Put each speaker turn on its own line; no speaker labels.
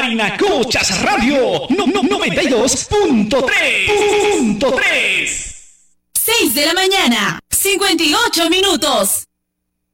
Parinacochas Radio 92.3.
6 de la mañana, 58 minutos.